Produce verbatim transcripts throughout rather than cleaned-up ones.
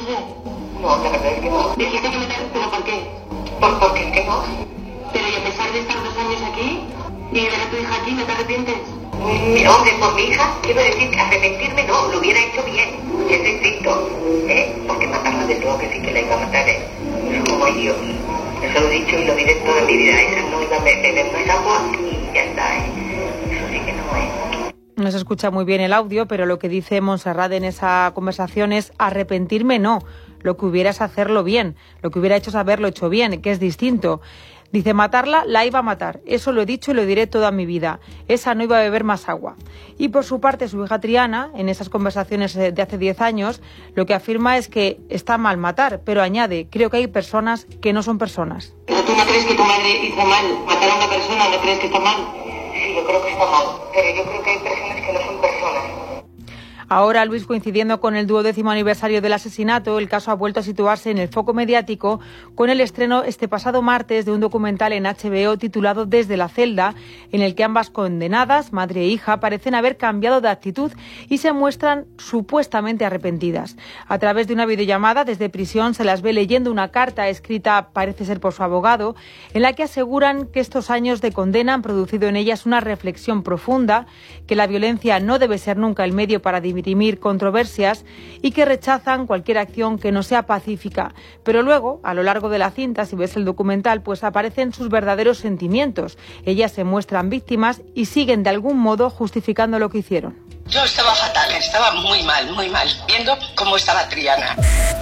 sé. No, la verdad es que no. Dijiste que me tal, pero ¿por qué? ¿Por, por qué es que no? Pero y a pesar de estar dos años aquí y ver a tu hija aquí, ¿no te arrepientes? Mi, hombre, por mi hija, quiero decir que arrepentirme no, lo hubiera hecho bien, es distinto, ¿eh? Porque matarla de todo, que sí que la iba a matar, ¿eh? Eso como Dios. Eso lo he dicho y lo diré toda mi vida. Esa no iba a beber más agua y ya está, ¿eh? Eso sí que no, ¿eh? No se escucha muy bien el audio, pero lo que dice Montserrat en esa conversación es arrepentirme no, lo que hubiera es hacerlo bien, lo que hubiera hecho es haberlo hecho bien, que es distinto. Dice, matarla la iba a matar, eso lo he dicho y lo diré toda mi vida, esa no iba a beber más agua. Y por su parte su hija Triana, en esas conversaciones de hace diez años, lo que afirma es que está mal matar, pero añade, creo que hay personas que no son personas. ¿Pero tú no crees que tu madre hizo mal? ¿Matar a una persona no crees que está mal? Sí, yo creo que está mal, pero yo creo que hay personas que no son personas. Ahora, Luis, coincidiendo con el duodécimo aniversario del asesinato, el caso ha vuelto a situarse en el foco mediático con el estreno este pasado martes de un documental en H B O titulado Desde la celda, en el que ambas condenadas, madre e hija, parecen haber cambiado de actitud y se muestran supuestamente arrepentidas. A través de una videollamada desde prisión se las ve leyendo una carta escrita, parece ser por su abogado, en la que aseguran que estos años de condena han producido en ellas una reflexión profunda, que la violencia no debe ser nunca el medio para dirimir controversias y que rechazan cualquier acción que no sea pacífica. Pero luego, a lo largo de la cinta, si ves el documental, pues aparecen sus verdaderos sentimientos. Ellas se muestran víctimas y siguen de algún modo justificando lo que hicieron. Yo estaba fatal, estaba muy mal, muy mal, viendo cómo estaba Triana.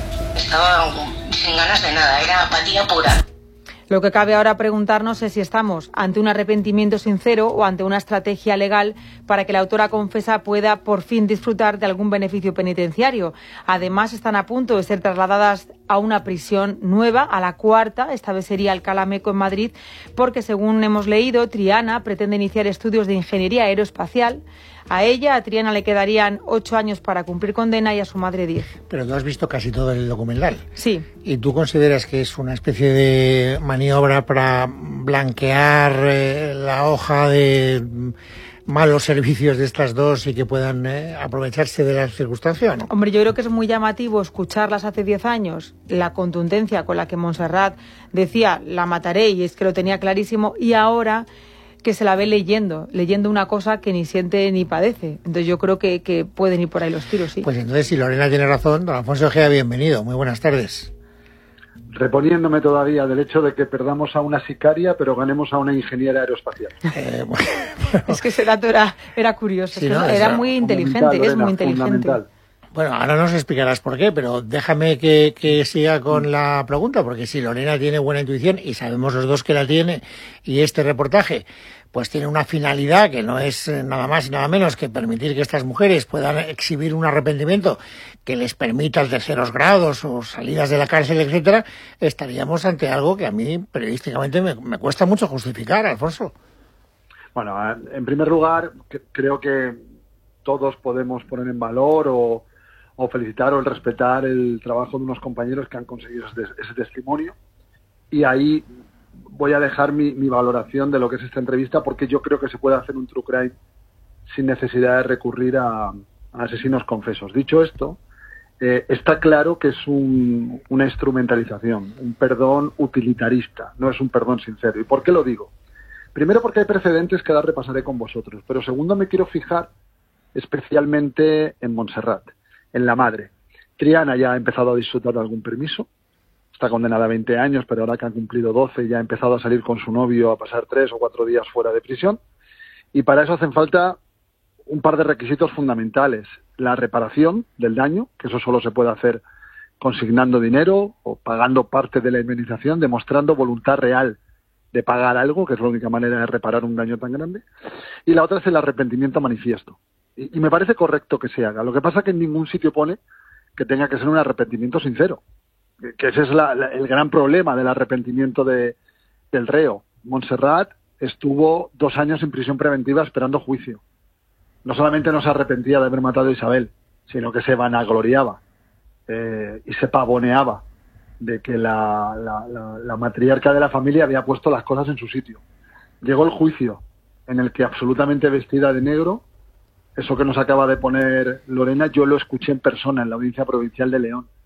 Estaba sin ganas de nada, era apatía pura. Lo que cabe ahora preguntarnos es si estamos ante un arrepentimiento sincero o ante una estrategia legal para que la autora confesa pueda por fin disfrutar de algún beneficio penitenciario. Además, están a punto de ser trasladadas a una prisión nueva, a la cuarta, esta vez sería Alcalá Meco en Madrid, porque según hemos leído, Triana pretende iniciar estudios de ingeniería aeroespacial. A ella, a Triana, le quedarían ocho años para cumplir condena y a su madre diez. Pero tú has visto casi todo el documental. Sí. ¿Y tú consideras que es una especie de maniobra para blanquear eh, la hoja de malos servicios de estas dos y que puedan eh, aprovecharse de la circunstancia, ¿no? Hombre, yo creo que es muy llamativo escucharlas hace diez años, la contundencia con la que Montserrat decía, la mataré, y es que lo tenía clarísimo, y ahora que se la ve leyendo, leyendo una cosa que ni siente ni padece. Entonces yo creo que, que pueden ir por ahí los tiros, sí. Pues entonces, si Lorena tiene razón, don Alfonso Ojea, bienvenido. Muy buenas tardes. Reponiéndome todavía del hecho de que perdamos a una sicaria, pero ganemos a una ingeniera aeroespacial. Eh, bueno, es que ese dato era, era curioso, sí, ¿no? Era muy inteligente, Lorena, es muy inteligente. Bueno, ahora nos explicarás por qué, pero déjame que, que siga con la pregunta, porque si Lorena tiene buena intuición, y sabemos los dos que la tiene, y este reportaje pues tiene una finalidad que no es nada más y nada menos que permitir que estas mujeres puedan exhibir un arrepentimiento que les permita terceros grados o salidas de la cárcel, etcétera, estaríamos ante algo que a mí periodísticamente me, me cuesta mucho justificar, Alfonso. Bueno, en primer lugar, creo que todos podemos poner en valor o, o felicitar o el respetar el trabajo de unos compañeros que han conseguido ese, ese testimonio, y ahí voy a dejar mi, mi valoración de lo que es esta entrevista, porque yo creo que se puede hacer un true crime sin necesidad de recurrir a, a asesinos confesos. Dicho esto, eh, está claro que es un, una instrumentalización, un perdón utilitarista, no es un perdón sincero. ¿Y por qué lo digo? Primero, porque hay precedentes que ahora repasaré con vosotros, pero segundo, me quiero fijar especialmente en Montserrat, en la madre. Triana ya ha empezado a disfrutar de algún permiso, está condenada a veinte años, pero ahora que ha cumplido doce ya ha empezado a salir con su novio a pasar tres o cuatro días fuera de prisión, y para eso hacen falta un par de requisitos fundamentales: la reparación del daño, que eso solo se puede hacer consignando dinero o pagando parte de la indemnización, demostrando voluntad real de pagar algo, que es la única manera de reparar un daño tan grande, y la otra es el arrepentimiento manifiesto. Y, y me parece correcto que se haga. Lo que pasa es que en ningún sitio pone que tenga que ser un arrepentimiento sincero, que ese es la, la, el gran problema del arrepentimiento de, del reo. Montserrat estuvo dos años en prisión preventiva esperando juicio. No solamente no se arrepentía de haber matado a Isabel, sino que se vanagloriaba eh, y se pavoneaba de que la, la, la, la matriarca de la familia había puesto las cosas en su sitio. Llegó el juicio, en el que absolutamente vestida de negro, eso que nos acaba de poner Lorena, yo lo escuché en persona en la Audiencia Provincial de León.